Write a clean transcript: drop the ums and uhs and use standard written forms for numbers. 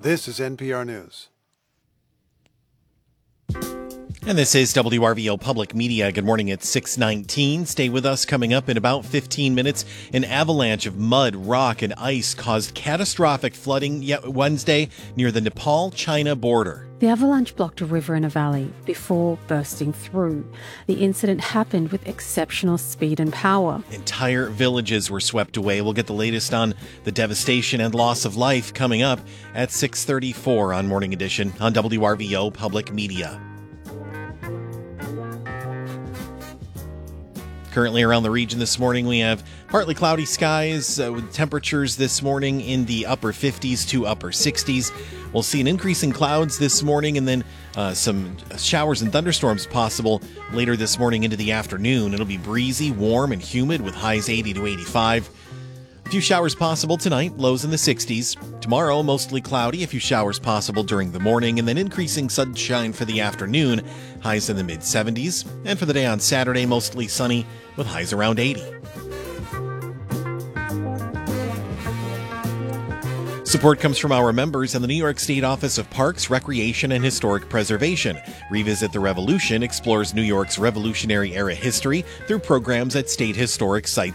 This is NPR News. And this is WRVO Public Media. Good morning at 6:19. Stay with us. Coming up in about 15 minutes, an avalanche of mud, rock, and ice caused catastrophic flooding Wednesday near the Nepal-China border. The avalanche blocked a river in a valley before bursting through. The incident happened with exceptional speed and power. Entire villages were swept away. We'll get the latest on the devastation and loss of life coming up at 6:34 on Morning Edition on WRVO Public Media. Currently around the region this morning, we have partly cloudy skies with temperatures this morning in the upper 50s to upper 60s. We'll see an increase in clouds this morning and then some showers and thunderstorms possible later this morning into the afternoon. It'll be breezy, warm, and humid with highs 80 to 85. A few showers possible tonight, lows in the 60s. Tomorrow, mostly cloudy, a few showers possible during the morning, and then increasing sunshine for the afternoon, highs in the mid-70s. And for the day on Saturday, mostly sunny with highs around 80. Support comes from our members and the New York State Office of Parks, Recreation, and Historic Preservation. Revisit the Revolution explores New York's Revolutionary era history through programs at state historic sites.